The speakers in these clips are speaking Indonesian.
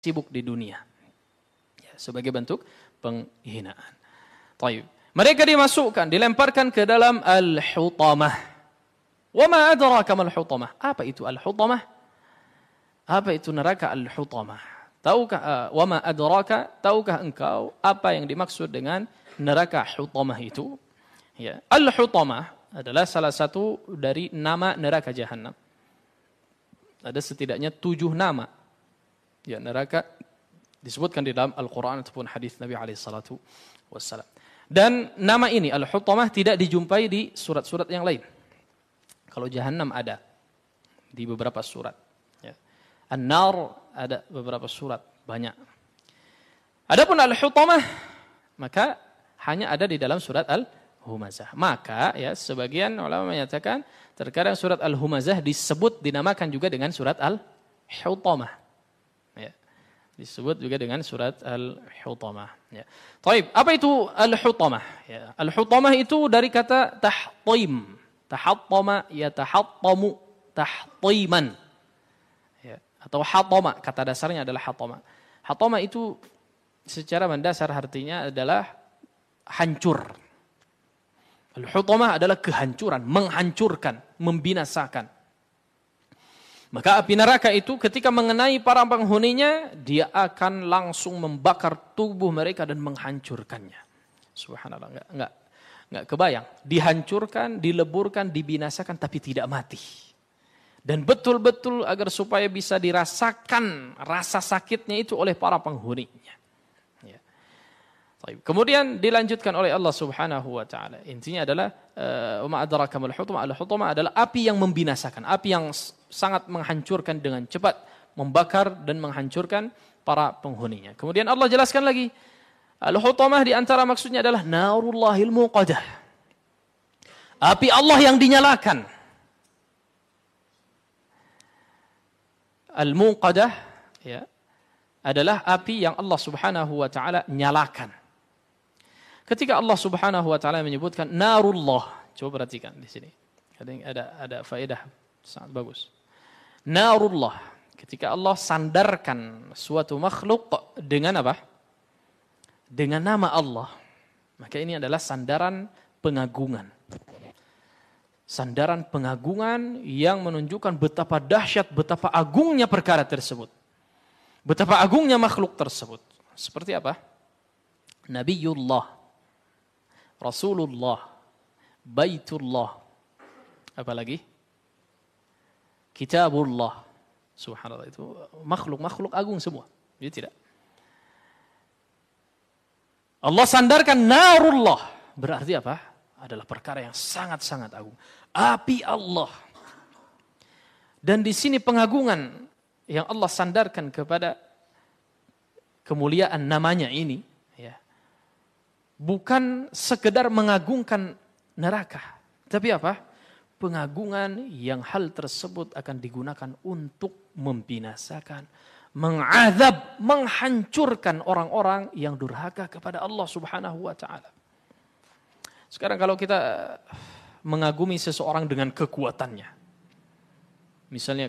sibuk di dunia. Ya, sebagai bentuk penghinaan. Taib. Mereka dilemparkan ke dalam al-hutamah. Wa ma adraka mal hutamah? Apa itu al-hutamah? Apa itu neraka al-hutamah? Tahukah wa ma adraka? Tahukah engkau apa yang dimaksud dengan neraka hutamah itu? Ya, al-hutamah adalah salah satu dari nama neraka Jahannam. Ada setidaknya 7 nama. Ya, neraka disebutkan di dalam Al-Quran ataupun hadis Nabi SAW. Dan nama ini Al-Hutamah tidak dijumpai di surat-surat yang lain. Kalau Jahannam ada di beberapa surat. Ya. An-Nar ada beberapa surat, banyak. Adapun Al-Hutamah maka hanya ada di dalam surat Al-Humazah. Maka ya sebagian ulama menyatakan terkadang surat Al-Humazah dinamakan juga dengan surat Al-Hutamah. Ya. Disebut juga dengan surat Al-Hutamah. Ya. Taib, apa itu Al-Hutamah? Ya. Al-Hutamah itu dari kata tahtim. Tahattama yatahattamu tahtiman. Ya. Atau hatama, kata dasarnya adalah hatama. Hatama itu secara mendasar artinya adalah hancur. Al-Hutamah adalah kehancuran, menghancurkan, membinasakan. Maka api neraka itu ketika mengenai para penghuninya, dia akan langsung membakar tubuh mereka dan menghancurkannya. Subhanallah, enggak kebayang. Dihancurkan, dileburkan, dibinasakan tapi tidak mati. Dan betul-betul agar supaya bisa dirasakan rasa sakitnya itu oleh para penghuninya. Ya. Kemudian dilanjutkan oleh Allah Subhanahu wa taala. Intinya adalah ma adraka mal hutamah. Al-hutamah adalah api yang membinasakan, api yang sangat menghancurkan dengan cepat, membakar dan menghancurkan para penghuninya. Kemudian Allah jelaskan lagi, al-hutamah di antara maksudnya adalah narullahil muqadah. Api Allah yang dinyalakan. Al-muqadah ya, adalah api yang Allah Subhanahu wa taala nyalakan. Ketika Allah Subhanahu wa taala menyebutkan narullah, coba perhatikan di sini. Ada faedah sangat bagus. Narullah, ketika Allah sandarkan suatu makhluk dengan apa? Dengan nama Allah, maka ini adalah sandaran pengagungan. Sandaran pengagungan yang menunjukkan betapa dahsyat, betapa agungnya perkara tersebut. Betapa agungnya makhluk tersebut. Seperti apa? Nabiullah, Rasulullah, Baitullah, apalagi? Kitabullah. Subhanallah, itu makhluk-makhluk agung semua. Jadi tidak. Allah sandarkan narullah. Berarti apa? Adalah perkara yang sangat-sangat agung. Api Allah. Dan di sini pengagungan yang Allah sandarkan kepada kemuliaan namanya ini, ya, bukan sekedar mengagungkan neraka, tapi apa? Pengagungan yang hal tersebut akan digunakan untuk membinasakan, mengazab, menghancurkan orang-orang yang durhaka kepada Allah Subhanahu wa taala. Sekarang kalau kita mengagumi seseorang dengan kekuatannya, misalnya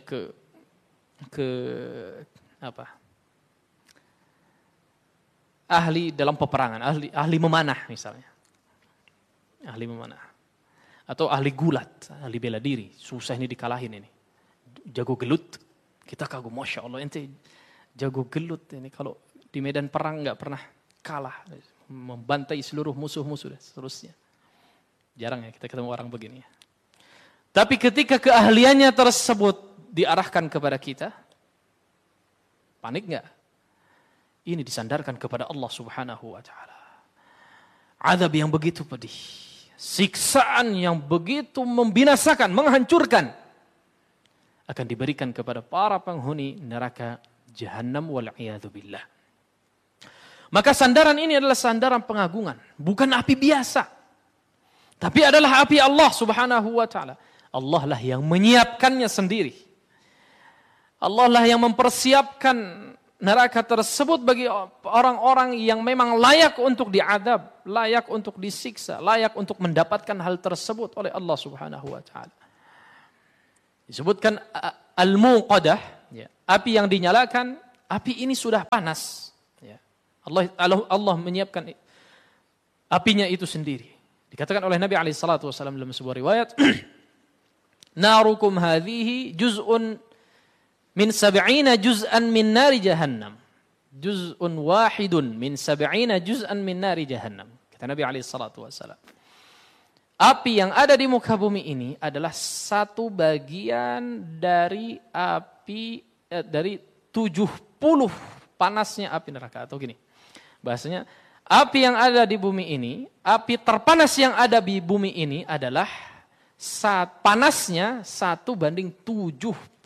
ahli dalam peperangan, ahli memanah misalnya, ahli memanah, atau ahli gulat, ahli bela diri, susah ini dikalahin ini, jago gelut, kita kagum, masya Allah ente jago gelut ini, kalau di medan perang nggak pernah kalah, membantai seluruh musuh-musuh dan seterusnya. Jarang ya kita ketemu orang begini. Tapi ketika keahliannya tersebut diarahkan kepada kita, panik nggak? Ini disandarkan kepada Allah Subhanahu wa taala. Azab yang begitu pedih, siksaan yang begitu membinasakan, menghancurkan, akan diberikan kepada para penghuni neraka Jahannam wal iyadzu billah. Maka sandaran ini adalah sandaran pengagungan, bukan api biasa. Tapi adalah api Allah Subhanahu wa taala. Allah lah yang menyiapkannya sendiri. Allah lah yang mempersiapkan neraka tersebut bagi orang-orang yang memang layak untuk diadab, layak untuk disiksa, layak untuk mendapatkan hal tersebut oleh Allah Subhanahu wa taala. Disebutkan al-muqadah, ya, api yang dinyalakan, Api ini sudah panas. Ya. Allah menyiapkan apinya itu sendiri. Dikatakan oleh Nabi SAW dalam sebuah riwayat, Narukum hadhihi juz'un min 70 juz'an min nari jahannam. Juz'un wahidun min 70 juz'an min nari jahannam. Kata Nabi SAW. Api yang ada di muka bumi ini adalah satu bagian dari api, dari 70 panasnya api neraka. Atau gini, bahasanya, api yang ada di bumi ini, api terpanas yang ada di bumi ini adalah panasnya 1:70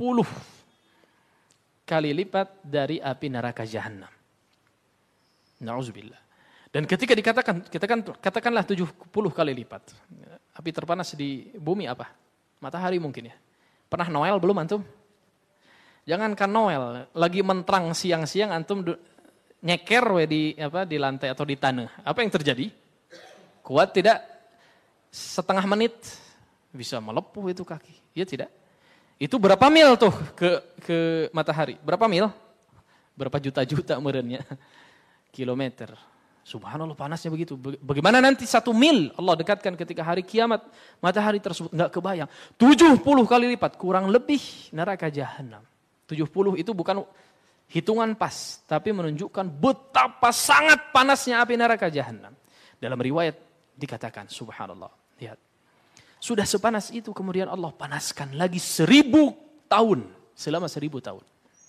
kali lipat dari api neraka jahanam. Na'udzubillah. Dan ketika katakanlah 70 kali lipat. Api terpanas di bumi apa? Matahari mungkin ya. Pernah Noel belum antum? Jangankan Noel, lagi menterang siang-siang antum nyeker di lantai atau di tanah. Apa yang terjadi? Kuat tidak? Setengah menit bisa melepuh itu kaki. Ya tidak? Itu berapa mil tuh ke matahari? Berapa mil? Berapa juta-juta merenya? Kilometer. Subhanallah, panasnya begitu. Bagaimana nanti 1 mil Allah dekatkan ketika hari kiamat, matahari tersebut enggak kebayang. 70 kali lipat, kurang lebih neraka jahanam. 70 itu bukan hitungan pas, tapi menunjukkan betapa sangat panasnya api neraka jahanam. Dalam riwayat dikatakan, subhanallah, lihat. Sudah sepanas itu kemudian Allah panaskan lagi 1000 tahun, selama 1000 tahun.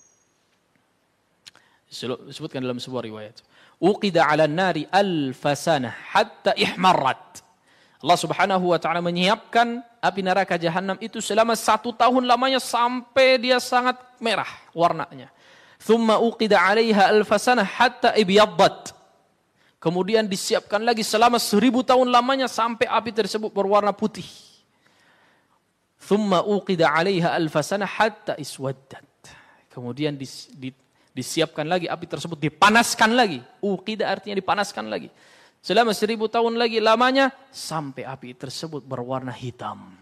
Disebutkan dalam sebuah riwayat. Uqida 'alan nari alfasanah hatta ihmarrat. Allah Subhanahu wa taala menyiapkan api neraka jahanam itu selama 1 tahun lamanya sampai dia sangat merah warnanya. Thumma uqida 'alaiha alfasanah hatta ibyaddat. Kemudian disiapkan lagi selama 1000 tahun lamanya sampai api tersebut berwarna putih. Thumma uqida 'alaiha alfasanah hatta iswaddat. Kemudian disiapkan lagi api tersebut, dipanaskan lagi. Uqida artinya dipanaskan lagi. Selama 1000 tahun lagi lamanya sampai api tersebut berwarna hitam.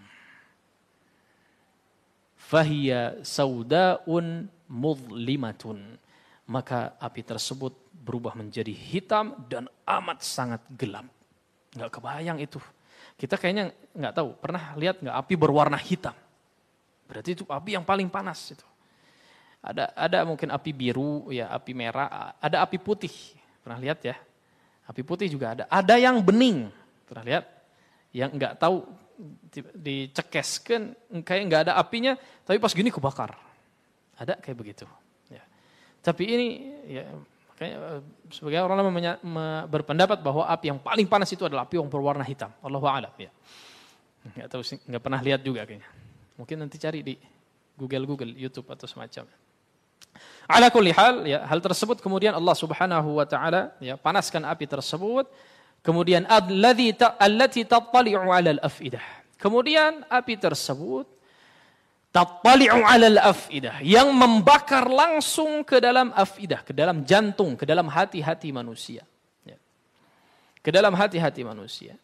Fahiya saudaun mudlimatun. Maka api tersebut berubah menjadi hitam dan amat sangat gelap. Nggak kebayang itu. Kita kayaknya nggak tahu. Pernah lihat nggak api berwarna hitam? Berarti itu api yang paling panas itu. Ada mungkin api biru, ya api merah, ada api putih. Pernah lihat ya? Api putih juga ada. Ada yang bening. Pernah lihat? Yang nggak tahu dicekeskan, kayak nggak ada apinya, tapi pas gini kebakar. Ada kayak begitu. Ya. Tapi ini, ya, makanya sebagai orang berpendapat bahwa api yang paling panas itu adalah api yang berwarna hitam. Allahu a'lam. Ya. Nggak tahu, nggak pernah lihat juga kayaknya. Mungkin nanti cari di Google, YouTube atau semacam. Ala kulli hal, ya, hal tersebut kemudian Allah Subhanahu wa taala ya panaskan api tersebut. Kemudian allati tattali'u 'alal afidah. Kemudian api tersebut tattali'u 'alal afidah yang membakar langsung ke dalam afidah, ke dalam jantung, ke dalam hati-hati manusia. Ya. Ke dalam hati-hati manusia.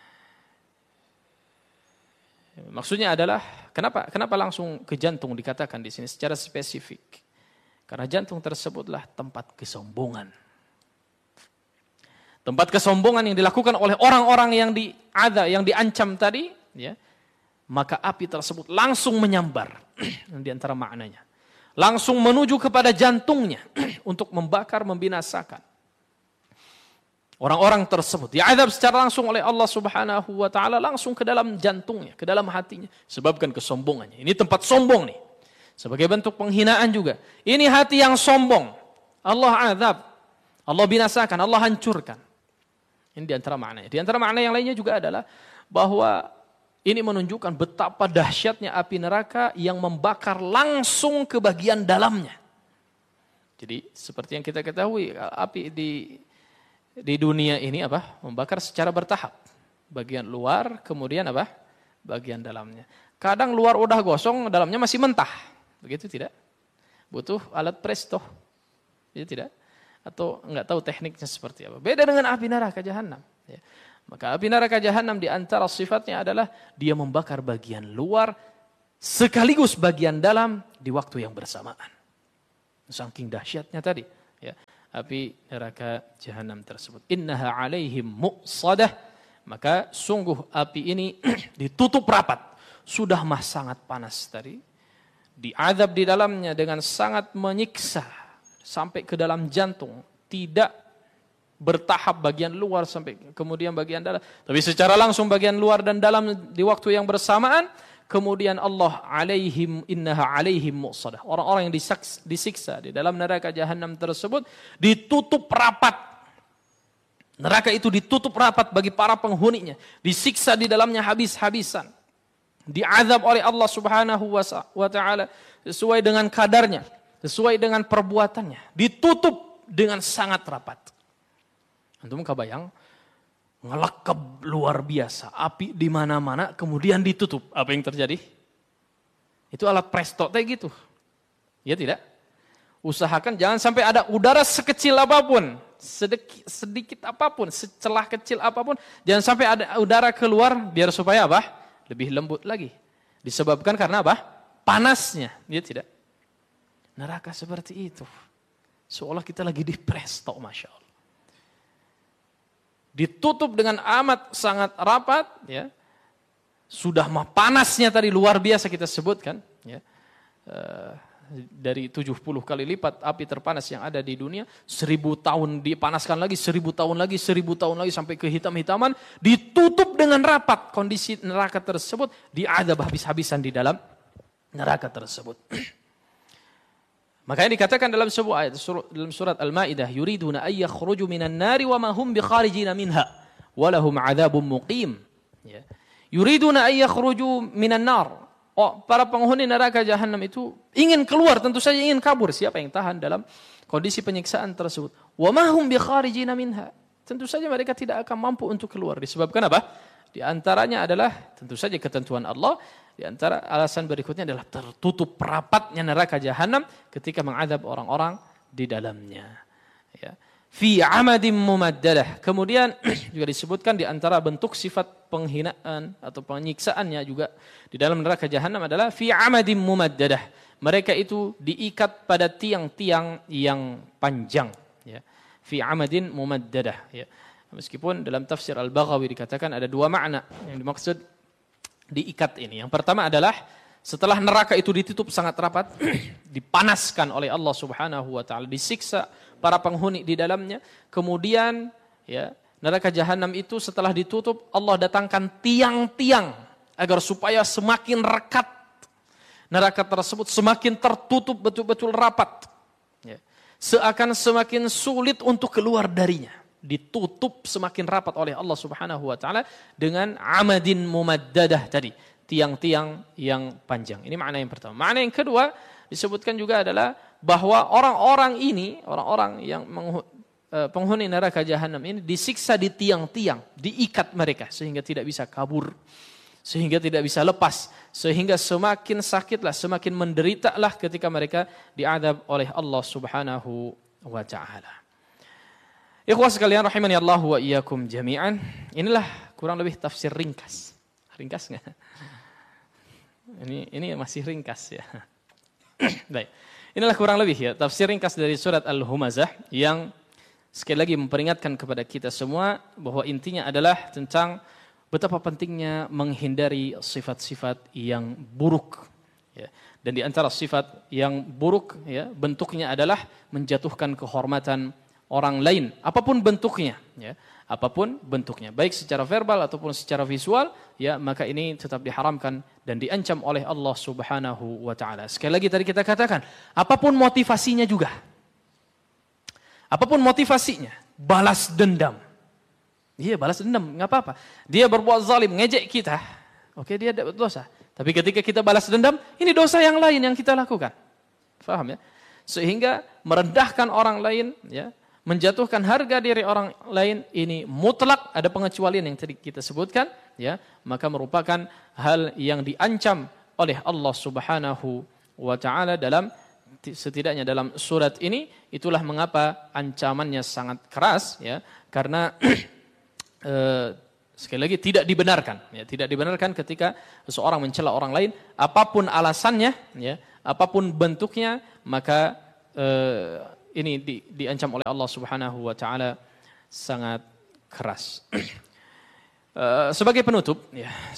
Maksudnya adalah kenapa langsung ke jantung dikatakan di sini secara spesifik? Karena jantung tersebutlah tempat kesombongan. Tempat kesombongan yang dilakukan oleh orang-orang yang diancam tadi, ya. Maka api tersebut langsung menyambar di antara maknanya. Langsung menuju kepada jantungnya untuk membakar, membinasakan orang-orang tersebut. Diazab secara langsung oleh Allah Subhanahu wa taala langsung ke dalam jantungnya, ke dalam hatinya, sebabkan kesombongannya. Ini tempat sombong nih. Sebagai bentuk penghinaan juga. Ini hati yang sombong. Allah azab. Allah binasakan, Allah hancurkan. Ini di antara maknanya. Di antara makna yang lainnya juga adalah bahwa ini menunjukkan betapa dahsyatnya api neraka yang membakar langsung ke bagian dalamnya. Jadi seperti yang kita ketahui, api di dunia ini apa? Membakar secara bertahap. Bagian luar, kemudian apa? Bagian dalamnya. Kadang luar udah gosong, dalamnya masih mentah. Begitu tidak? Butuh alat presto. Itu tidak? Atau enggak tahu tekniknya seperti apa. Beda dengan api neraka jahanam. Ya. Maka api neraka jahanam di antara sifatnya adalah dia membakar bagian luar sekaligus bagian dalam di waktu yang bersamaan. Saking dahsyatnya tadi, ya, api neraka jahanam tersebut. Innaha 'alaihim mu'sadah, maka sungguh api ini ditutup rapat. Sudah mah sangat panas tadi. Diazab di dalamnya dengan sangat menyiksa sampai ke dalam jantung, tidak bertahap bagian luar sampai kemudian bagian dalam, tapi secara langsung bagian luar dan dalam di waktu yang bersamaan. Kemudian Allah innaha 'alaihim mu'sadah. Orang-orang yang disiksa di dalam neraka jahanam tersebut ditutup rapat. Neraka itu ditutup rapat bagi para penghuninya, disiksa di dalamnya habis-habisan. Diazab oleh Allah Subhanahu wa taala sesuai dengan kadarnya, sesuai dengan perbuatannya, ditutup dengan sangat rapat. Antum kebayang? Ngelekep luar biasa, api di mana-mana kemudian ditutup. Apa yang terjadi? Itu alat presto kayak gitu. Ya tidak? Usahakan jangan sampai ada udara sekecil apapun, sedikit apapun, secelah kecil apapun, jangan sampai ada udara keluar biar supaya apa? Lebih lembut lagi. Disebabkan karena apa? Panasnya. Ya tidak? Neraka seperti itu. Seolah kita lagi di presto, Masya Allah. Ditutup dengan amat sangat rapat, ya. Sudah mah panasnya tadi luar biasa kita sebutkan, ya. Dari 70 kali lipat api terpanas yang ada di dunia, 1000 tahun dipanaskan lagi, 1000 tahun lagi, 1000 tahun lagi sampai ke hitam-hitaman, ditutup dengan rapat kondisi neraka tersebut, diazab habis-habisan di dalam neraka tersebut. Makanya dikatakan dalam sebuah ayat dalam surat Al-Maidah, yuriduna ay yakhruju minan nari wa ma hum bikharijina minha wa lahum 'adzabun muqim. Ya. Yuriduna ay yakhruju minan nar. Oh, para penghuni neraka jahanam itu ingin keluar, tentu saja ingin kabur. Siapa yang tahan dalam kondisi penyiksaan tersebut? Wa ma hum bikharijina minha. Tentu saja mereka tidak akan mampu untuk keluar. Disebabkan apa? Di antaranya adalah tentu saja ketentuan Allah. Di antara alasan berikutnya adalah tertutup rapatnya neraka jahanam ketika mengadab orang-orang di dalamnya. Ya. Fi amadim mumaddadah. Kemudian juga disebutkan di antara bentuk sifat penghinaan atau penyiksaannya juga di dalam neraka jahanam adalah fi amadim mumaddadah. Mereka itu diikat pada tiang-tiang yang panjang. Ya. Fi amadin mumaddadah. Ya. Meskipun dalam tafsir Al-Baghawi dikatakan ada dua makna yang dimaksud diikat ini. Yang pertama adalah setelah neraka itu ditutup sangat rapat, dipanaskan oleh Allah Subhanahu wa taala, disiksa para penghuni di dalamnya, kemudian ya, neraka jahanam itu setelah ditutup Allah datangkan tiang-tiang agar supaya semakin rekat neraka tersebut, semakin tertutup betul-betul rapat. Ya. Seakan semakin sulit untuk keluar darinya. Ditutup semakin rapat oleh Allah Subhanahu wa taala dengan amadin mumaddadah tadi, tiang-tiang yang panjang. Ini makna yang pertama. Makna yang kedua disebutkan juga adalah bahwa orang-orang ini, orang-orang yang penghuni neraka jahanam ini disiksa di tiang-tiang, diikat mereka sehingga tidak bisa kabur, sehingga tidak bisa lepas, sehingga semakin sakitlah, semakin menderitalah ketika mereka diadab oleh Allah Subhanahu wa taala. Ikhwah sekalian rahimani Allah wa iyyakum jami'an. Inilah kurang lebih tafsir ringkas. Ringkas enggak? Ini masih ringkas ya. Baik. Inilah kurang lebih ya tafsir ringkas dari surat Al-Humazah yang sekali lagi memperingatkan kepada kita semua bahwa intinya adalah tentang betapa pentingnya menghindari sifat-sifat yang buruk ya. Dan di antara sifat yang buruk ya, bentuknya adalah menjatuhkan kehormatan orang lain, apapun bentuknya, ya, apapun bentuknya, baik secara verbal ataupun secara visual, ya, maka ini tetap diharamkan dan diancam oleh Allah Subhanahu wa taala. Sekali lagi tadi kita katakan, apapun motivasinya juga. Apapun motivasinya, balas dendam. Iya, balas dendam, enggak apa-apa. Dia berbuat zalim, ngejek kita. Oke, dia dapat dosa. Tapi ketika kita balas dendam, ini dosa yang lain yang kita lakukan. Faham ya? Sehingga merendahkan orang lain, ya, menjatuhkan harga diri orang lain ini mutlak, ada pengecualian yang tadi kita sebutkan, ya, maka merupakan hal yang diancam oleh Allah Subhanahu wa taala dalam setidaknya dalam surat ini. Itulah mengapa ancamannya sangat keras, ya, karena sekali lagi tidak dibenarkan, ya, tidak dibenarkan ketika seseorang mencela orang lain apapun alasannya, ya, apapun bentuknya, maka ini diancam oleh Allah Subhanahu wa taala sangat keras. Sebagai penutup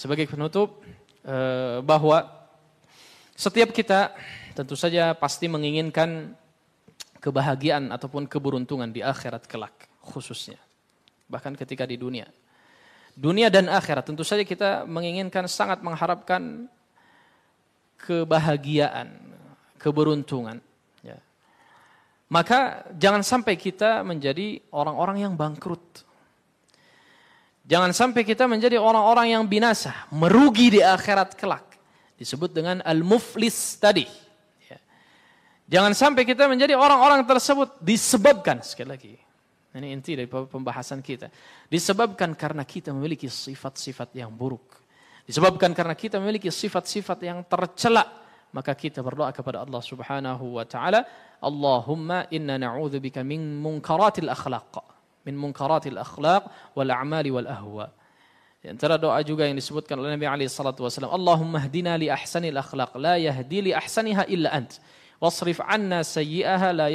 bahwa setiap kita tentu saja pasti menginginkan kebahagiaan ataupun keberuntungan di akhirat kelak khususnya. Bahkan ketika di dunia dan akhirat tentu saja kita menginginkan, sangat mengharapkan kebahagiaan, keberuntungan. Ya. Maka jangan sampai kita menjadi orang-orang yang bangkrut. Jangan sampai kita menjadi orang-orang yang binasa, merugi di akhirat kelak. Disebut dengan al-muflis tadi. Ya. Jangan sampai kita menjadi orang-orang tersebut disebabkan, sekali lagi, ini inti dari pembahasan kita, disebabkan karena kita memiliki sifat-sifat yang buruk. Disebabkan karena kita memiliki sifat-sifat yang tercela, maka kita berdoa kepada Allah Subhanahu wa taala, Allahumma inna na'udzubika min munkaratil akhlaq, wal a'mali wal ahwa. Di antara doa juga yang disebutkan oleh Nabi alaihi salatu wasallam, Allahumma hdina li ahsanil akhlaq, la yahdi li ahsaniha illa ant, wasrif 'anna sayyi'aha la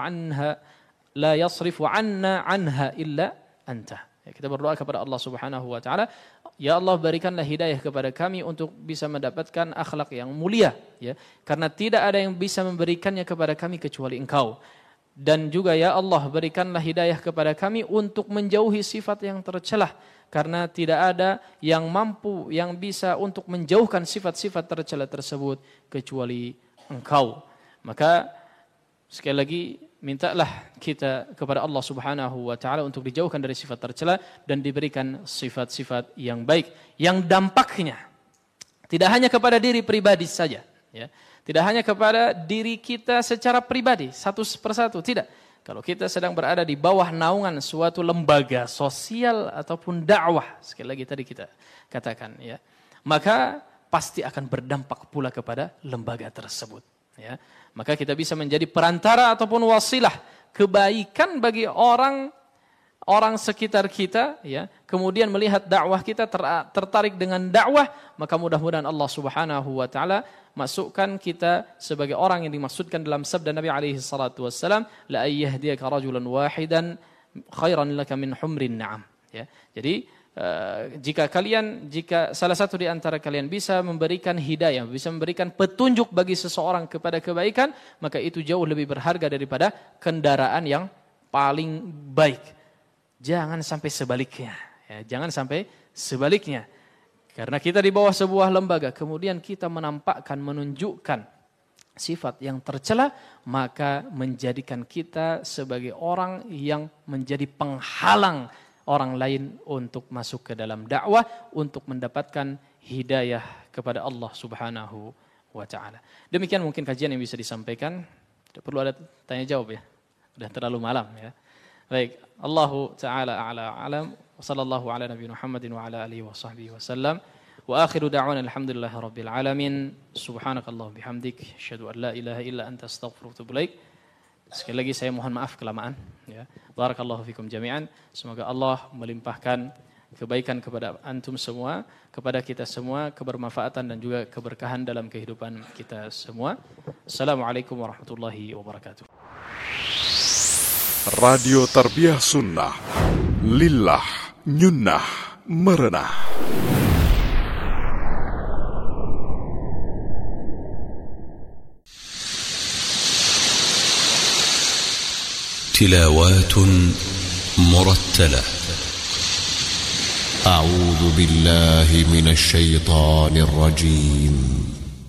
yasrifu 'anna anha illa anta. Ya, kita berdoa kepada Allah Subhanahu wa taala, ya Allah, berikanlah hidayah kepada kami untuk bisa mendapatkan akhlak yang mulia, ya, karena tidak ada yang bisa memberikannya kepada kami kecuali Engkau. Dan juga ya Allah, berikanlah hidayah kepada kami untuk menjauhi sifat yang tercelah, karena tidak ada yang mampu, yang bisa untuk menjauhkan sifat-sifat tercela tersebut kecuali Engkau. Maka sekali lagi, mintalah kita kepada Allah Subhanahu wa taala untuk dijauhkan dari sifat tercela dan diberikan sifat-sifat yang baik, yang dampaknya tidak hanya kepada diri pribadi saja, ya. Tidak hanya kepada diri kita secara pribadi satu persatu, tidak. Kalau kita sedang berada di bawah naungan suatu lembaga sosial ataupun dakwah, sekali lagi tadi kita katakan, ya, maka pasti akan berdampak pula kepada lembaga tersebut, ya. Maka kita bisa menjadi perantara ataupun wasilah kebaikan bagi orang sekitar kita, ya. Kemudian melihat dakwah kita, tertarik dengan dakwah, maka mudah-mudahan Allah Subhanahu wa taala masukkan kita sebagai orang yang dimaksudkan dalam sabda Nabi alaihi salatu wassalam, la ayyahdiyaka rajulan wahidan khairan laka min humrin na'am, ya. Jadi jika salah satu di antara kalian bisa memberikan hidayah, bisa memberikan petunjuk bagi seseorang kepada kebaikan, maka itu jauh lebih berharga daripada kendaraan yang paling baik. Jangan sampai sebaliknya, ya, jangan sampai sebaliknya. Karena kita di bawah sebuah lembaga, kemudian kita menunjukkan sifat yang tercela, maka menjadikan kita sebagai orang yang menjadi penghalang orang lain untuk masuk ke dalam dakwah, untuk mendapatkan hidayah kepada Allah Subhanahu wa taala. Demikian mungkin kajian yang bisa disampaikan. Tidak perlu ada tanya jawab, ya. Sudah terlalu malam, ya. Baik, Allahu taala a'la a'lam. Wa sallallahu ala nabiyina Muhammadin wa ala alihi wa sahbihi wasallam. Wa akhiru da'wana alhamdulillahi rabbil alamin. Subhanakallah bihamdik, asyhadu an la ilaha illa anta astaghfiruka wa atubu ilaik. Sekali lagi saya mohon maaf kelamaan, ya. Barakallahu fikum jami'an. Semoga Allah melimpahkan kebaikan kepada antum semua, kepada kita semua, kebermanfaatan dan juga keberkahan dalam kehidupan kita semua. Assalamualaikum warahmatullahi wabarakatuh. Radio Tarbiyah Sunnah, lillah, nyunnah, merenah. تلاوات مرتلة. أعوذ بالله من الشيطان الرجيم.